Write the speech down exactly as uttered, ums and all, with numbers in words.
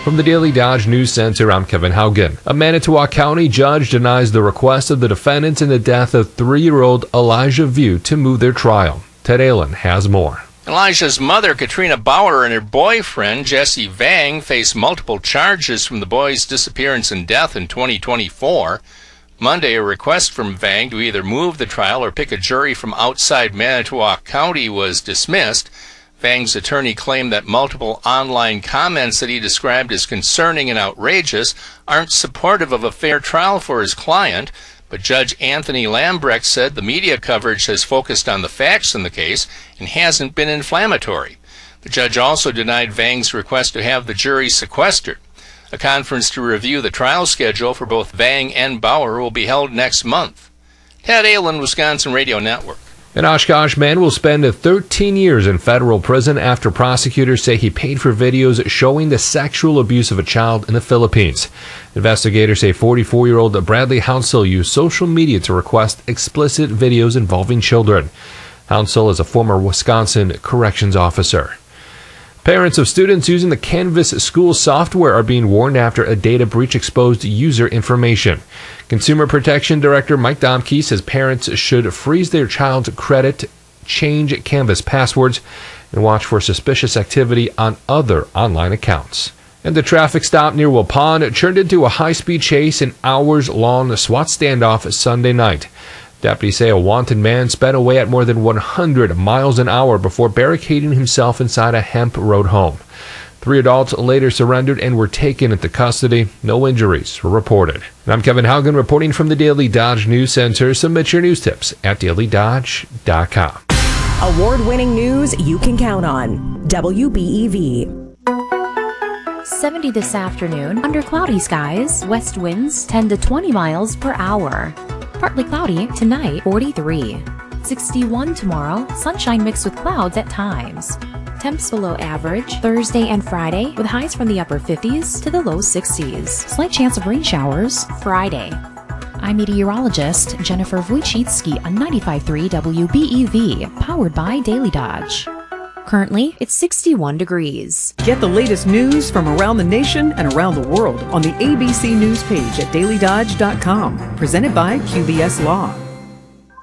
From the Daily Dodge News Center, I'm Kevin Haugen. A Manitowoc County judge denies the request of the defendants in the death of three-year-old Elijah View to move their trial. Ted Allen has more. Elijah's mother, Katrina Bauer, and her boyfriend, Jesse Vang, face multiple charges from the boy's disappearance and death in twenty twenty-four. Monday, a request from Vang to either move the trial or pick a jury from outside Manitowoc County was dismissed. Vang's attorney claimed that multiple online comments that he described as concerning and outrageous aren't supportive of a fair trial for his client, but Judge Anthony Lambrecht said the media coverage has focused on the facts in the case and hasn't been inflammatory. The judge also denied Vang's request to have the jury sequestered. A conference to review the trial schedule for both Vang and Bauer will be held next month. Ted Allen, Wisconsin Radio Network. An Oshkosh man will spend thirteen years in federal prison after prosecutors say he paid for videos showing the sexual abuse of a child in the Philippines. Investigators say forty-four-year-old Bradley Hounsell used social media to request explicit videos involving children. Hounsell is a former Wisconsin corrections officer. Parents of students using the Canvas school software are being warned after a data breach exposed user information. Consumer Protection Director Mike Domke says parents should freeze their child's credit, change Canvas passwords, and watch for suspicious activity on other online accounts. And the traffic stop near Waupun turned into a high-speed chase and hours-long SWAT standoff Sunday night. Deputies say a wanted man sped away at more than one hundred miles an hour before barricading himself inside a Hemp Road home. Three adults later surrendered and were taken into custody. No injuries were reported. And I'm Kevin Haugen reporting from the Daily Dodge News Center. Submit your news tips at daily dodge dot com. Award-winning news you can count on. W B E V. seventy this afternoon, under cloudy skies, west winds ten to twenty miles per hour. Partly cloudy tonight, forty-three. sixty-one tomorrow, sunshine mixed with clouds at times. Temps below average Thursday and Friday with highs from the upper fifties to the low sixties. Slight chance of rain showers Friday. I'm meteorologist Jennifer Wojcicki on ninety-five point three W B E V, powered by Daily Dodge. Currently, it's sixty-one degrees. Get the latest news from around the nation and around the world on the A B C News page at daily dodge dot com. Presented by Q B S Law.